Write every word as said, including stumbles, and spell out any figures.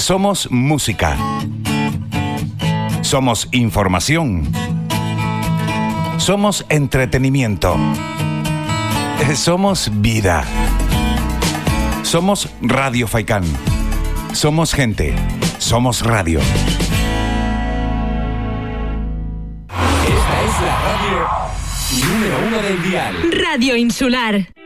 Somos música. Somos información. Somos entretenimiento. Somos vida. Somos Radio Faikán. Somos gente. Somos radio. Esta es la radio número uno del dial. Radio Insular.